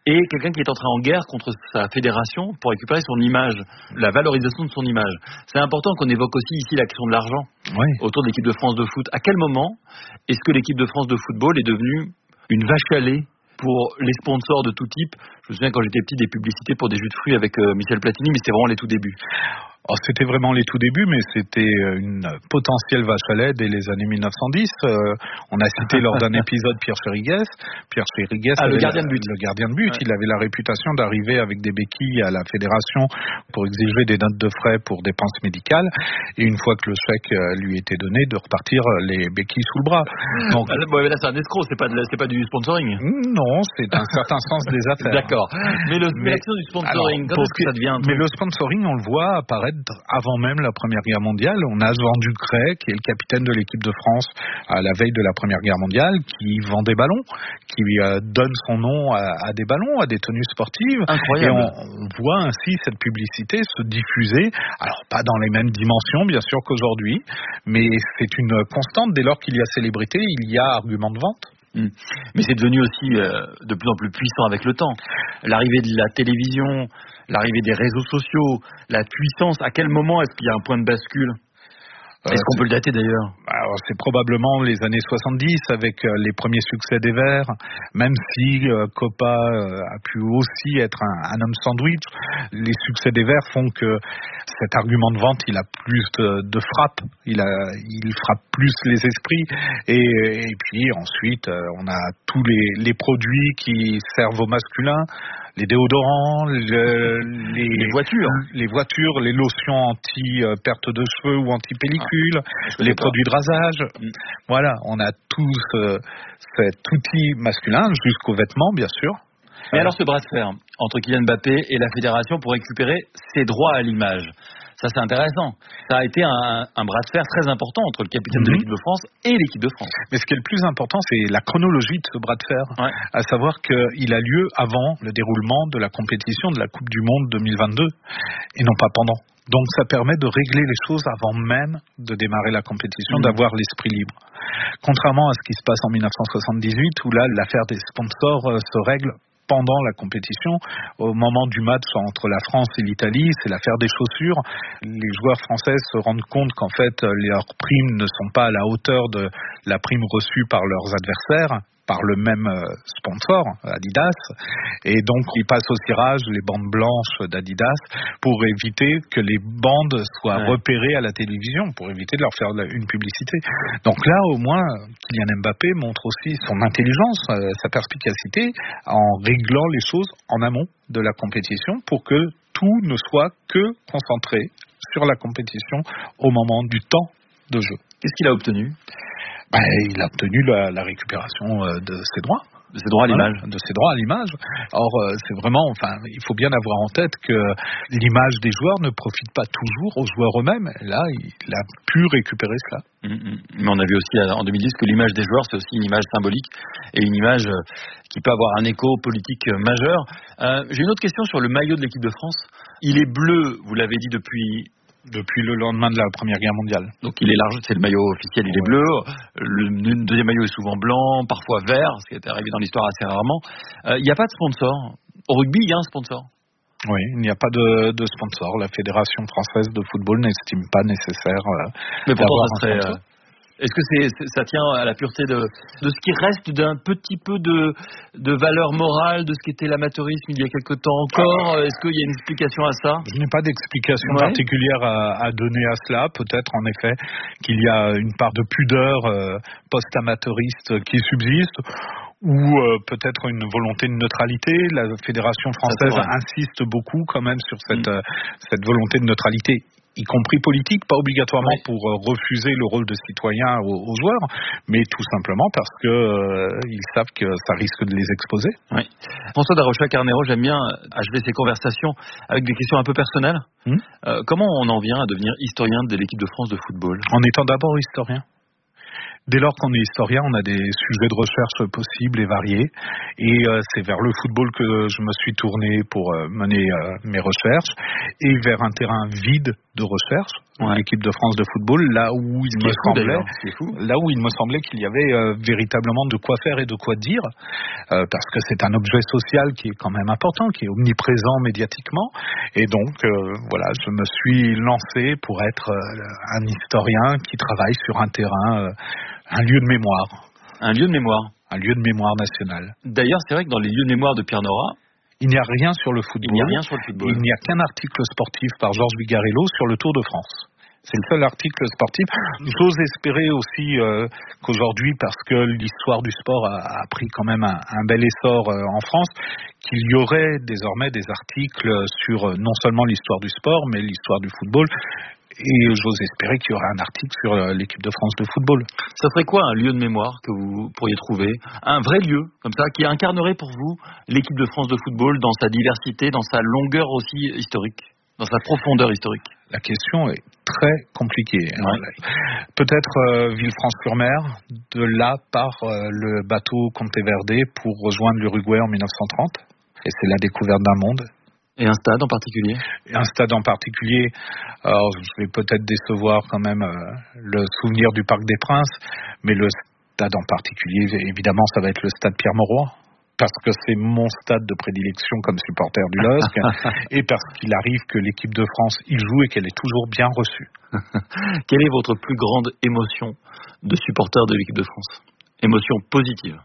et quelqu'un qui est entré en guerre contre sa fédération pour récupérer son image, la valorisation de son image. C'est important qu'on évoque aussi ici la question de l'argent autour de l'équipe de France de foot. À quel moment est-ce que l'équipe de France de football est devenue une vache à lait pour les sponsors de tout type? Je me souviens quand j'étais petit des publicités pour des jus de fruits avec Michel Platini, mais c'était vraiment les tout débuts. Alors, c'était vraiment les tout débuts, mais c'était une potentielle vache à lait dès les années 1910. On a cité lors d'un épisode Pierre Chériguès. Pierre Chériguès, le gardien de but. Le gardien de but. Ouais. Il avait la réputation d'arriver avec des béquilles à la fédération pour exiger des notes de frais pour dépenses médicales. Et une fois que le chèque lui était donné, de repartir les béquilles sous le bras. Donc, là, c'est un escroc, c'est pas du sponsoring. Non, c'est un certain sens des affaires. D'accord. Mais l'action du sponsoring, quand est-ce que ça devient un truc? Mais le sponsoring, on le voit apparaître avant même la Première Guerre mondiale. On a Jean Ducret, qui est le capitaine de l'équipe de France à la veille de la Première Guerre mondiale, qui vend des ballons, qui donne son nom à des ballons, à des tenues sportives. Incroyable. Et on voit ainsi cette publicité se diffuser, alors pas dans les mêmes dimensions bien sûr qu'aujourd'hui, mais c'est une constante. Dès lors qu'il y a célébrité, il y a argument de vente. Mais c'est devenu aussi de plus en plus puissant avec le temps. L'arrivée de la télévision, l'arrivée des réseaux sociaux, la puissance, à quel moment est-ce qu'il y a un point de bascule? Est-ce qu'on peut le dater d'ailleurs? Alors, c'est probablement les années 70 avec les premiers succès des Verts, même si Coppa a pu aussi être un homme sandwich. Les succès des Verts font que cet argument de vente, il a plus de frappe, il frappe plus les esprits. Et puis ensuite, on a tous les produits qui servent aux masculins. Les déodorants, les voitures, les lotions anti-perte de cheveux ou anti-pellicule, les produits de rasage. Voilà, on a tous cet outil masculin, jusqu'aux vêtements, bien sûr. Mais alors ce bras de fer entre Kylian Mbappé et la fédération pour récupérer ses droits à l'image, ça c'est intéressant. Ça a été un bras de fer très important entre le capitaine de l'équipe de France et l'équipe de France. Mais ce qui est le plus important, c'est la chronologie de ce bras de fer. À savoir qu'il a lieu avant le déroulement de la compétition de la Coupe du Monde 2022 et non pas pendant. Donc ça permet de régler les choses avant même de démarrer la compétition, d'avoir l'esprit libre. Contrairement à ce qui se passe en 1978 où là l'affaire des sponsors se règle pendant la compétition, au moment du match entre la France et l'Italie, c'est l'affaire des chaussures. Les joueurs français se rendent compte qu'en fait, leurs primes ne sont pas à la hauteur de la prime reçue par leurs adversaires, par le même sponsor, Adidas, et donc ils passent au cirage les bandes blanches d'Adidas pour éviter que les bandes soient repérées à la télévision, pour éviter de leur faire une publicité. Donc là, au moins, Kylian Mbappé montre aussi son intelligence, sa perspicacité, en réglant les choses en amont de la compétition pour que tout ne soit que concentré sur la compétition au moment du temps de jeu. Qu'est-ce qu'il a obtenu ? Il a obtenu la récupération de ses droits. De ses droits à l'image. De ses droits à l'image. Or, c'est vraiment, il faut bien avoir en tête que l'image des joueurs ne profite pas toujours aux joueurs eux-mêmes. Là, il a pu récupérer cela. Mais on a vu aussi en 2010 que l'image des joueurs, c'est aussi une image symbolique et une image qui peut avoir un écho politique majeur. J'ai une autre question sur le maillot de l'équipe de France. Il est bleu, vous l'avez dit depuis le lendemain de la Première Guerre mondiale. Donc il est large, c'est le maillot officiel, il est bleu. Le deuxième maillot est souvent blanc, parfois vert, ce qui est arrivé dans l'histoire assez rarement. Il n'y a pas de sponsor. Au rugby, il y a un sponsor. Oui, il n'y a pas de sponsor. La Fédération française de football n'estime pas nécessaire d'avoir un sponsor. Est-ce que ça tient à la pureté de ce qui reste d'un petit peu de valeur morale de ce qu'était l'amateurisme il y a quelque temps encore? Est-ce qu'il y a une explication à ça? Je n'ai pas d'explication particulière à donner à cela. Peut-être en effet qu'il y a une part de pudeur post-amateuriste qui subsiste, ou peut-être une volonté de neutralité. La Fédération française insiste beaucoup quand même sur cette volonté de neutralité, y compris politique, pas obligatoirement pour refuser le rôle de citoyen aux joueurs, mais tout simplement parce que ils savent que ça risque de les exposer. Oui. François Darocha-Carnero, j'aime bien achever ces conversations avec des questions un peu personnelles. Comment on en vient à devenir historien de l'équipe de France de football? En étant d'abord historien. Dès lors qu'on est historien, on a des sujets de recherche possibles et variés. Et c'est vers le football que je me suis tourné pour mener mes recherches. Et vers un terrain vide de recherche, l'équipe de France de football, là où il me semblait qu'il y avait véritablement de quoi faire et de quoi dire, parce que c'est un objet social qui est quand même important, qui est omniprésent médiatiquement, et donc voilà, je me suis lancé pour être un historien qui travaille sur un terrain, un lieu de mémoire. Un lieu de mémoire. Un lieu de mémoire national. D'ailleurs, c'est vrai que dans les lieux de mémoire de Pierre Nora, il n'y a rien sur le football. Il n'y a qu'un article sportif par Georges Vigarello sur le Tour de France. C'est le seul article sportif. J'ose espérer aussi qu'aujourd'hui, parce que l'histoire du sport a pris quand même un bel essor en France, qu'il y aurait désormais des articles sur non seulement l'histoire du sport, mais l'histoire du football. Et j'ose espérer qu'il y aurait un article sur l'équipe de France de football. Ça serait quoi un lieu de mémoire que vous pourriez trouver? Un vrai lieu, comme ça, qui incarnerait pour vous l'équipe de France de football dans sa diversité, dans sa longueur aussi historique, dans sa profondeur historique? La question est très compliquée. Ouais. Peut-être Villefranche-sur-Mer, de là part le bateau Monteverde pour rejoindre l'Uruguay en 1930. Et c'est la découverte d'un monde. Et un stade en particulier? Un stade en particulier, alors je vais peut-être décevoir quand même le souvenir du Parc des Princes, mais le stade en particulier, évidemment, ça va être le stade Pierre-Mauroy, parce que c'est mon stade de prédilection comme supporter du LOSC, et parce qu'il arrive que l'équipe de France y joue et qu'elle est toujours bien reçue. Quelle est votre plus grande émotion de supporter de l'équipe de France? Émotion positive?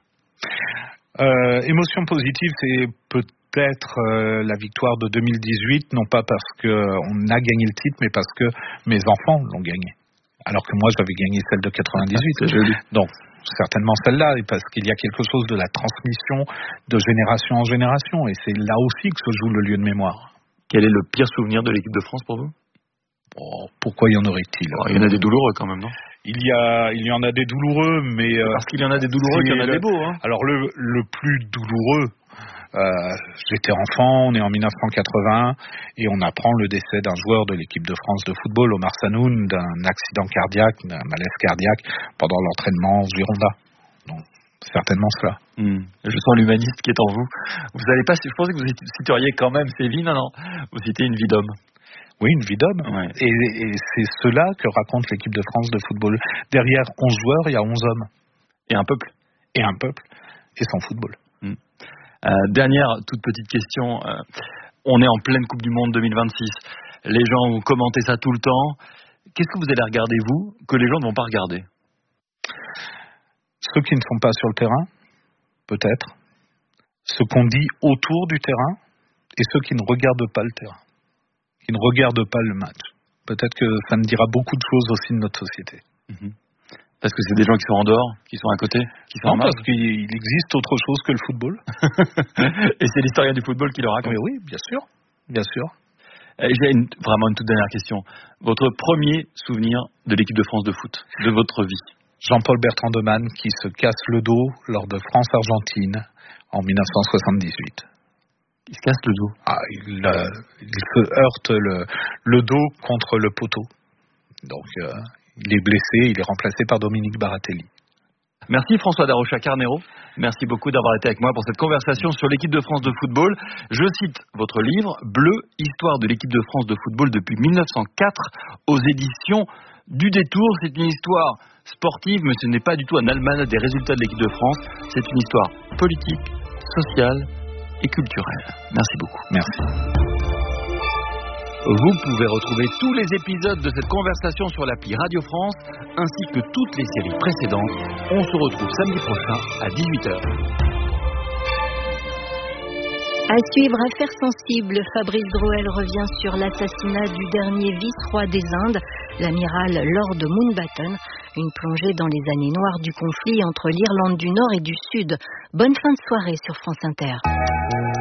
Émotion positive, c'est peut-être la victoire de 2018, non pas parce qu'on a gagné le titre, mais parce que mes enfants l'ont gagné. Alors que moi, j'avais gagné celle de 98. Donc, certainement celle-là, parce qu'il y a quelque chose de la transmission de génération en génération, et c'est là aussi que se joue le lieu de mémoire. Quel est le pire souvenir de l'équipe de France pour vous? Pourquoi y en aurait-il? Il y en a des douloureux quand même, non? Il y en a des douloureux, mais... parce qu'il y en a des douloureux, qu'il y en a des beaux. Hein. Alors, le plus douloureux... j'étais enfant, on est en 1980 et on apprend le décès d'un joueur de l'équipe de France de football, Omar Sanoun, d'un accident cardiaque, d'un malaise cardiaque pendant l'entraînement Gironda. Donc, certainement cela. Je sens l'humaniste qui est en vous. Vous n'allez pas, je pensais que vous citeriez quand même Séville, non. Vous citez une vie d'homme. Oui, une vie d'homme. Ouais. Et c'est cela que raconte l'équipe de France de football. Derrière 11 joueurs, il y a 11 hommes. Et un peuple. Et un peuple. Et son football. Dernière toute petite question. On est en pleine Coupe du Monde 2026. Les gens vont commenter ça tout le temps. Qu'est-ce que vous allez regarder, vous, que les gens ne vont pas regarder? Ceux qui ne sont pas sur le terrain, peut-être. Ce qu'on dit autour du terrain et ceux qui ne regardent pas le terrain. Qui ne regardent pas le match. Peut-être que ça me dira beaucoup de choses aussi de notre société. Parce que c'est des gens qui sont en dehors, qui sont à côté, qui sont en marge. Parce qu'il existe autre chose que le football. Et c'est l'historien du football qui le raconte. Mais oui, bien sûr. Bien sûr. J'ai vraiment une toute dernière question. Votre premier souvenir de l'équipe de France de foot, de votre vie? Jean-Paul Bertrand de Man qui se casse le dos lors de France-Argentine en 1978. Il se casse le dos? Il se heurte le dos contre le poteau. Donc... il est blessé, il est remplacé par Dominique Baratelli. Merci François Darocha-Carnero. Merci beaucoup d'avoir été avec moi pour cette conversation sur l'équipe de France de football. Je cite votre livre, Bleu, histoire de l'équipe de France de football depuis 1904, aux éditions du Détour. C'est une histoire sportive, mais ce n'est pas du tout un almanach des résultats de l'équipe de France. C'est une histoire politique, sociale et culturelle. Merci beaucoup. Merci. Vous pouvez retrouver tous les épisodes de cette conversation sur l'appli Radio France, ainsi que toutes les séries précédentes. On se retrouve samedi prochain à 18h. À suivre, affaire sensible, Fabrice Drouel revient sur l'assassinat du dernier vice-roi des Indes, l'amiral Lord Mountbatten. Une plongée dans les années noires du conflit entre l'Irlande du Nord et du Sud. Bonne fin de soirée sur France Inter.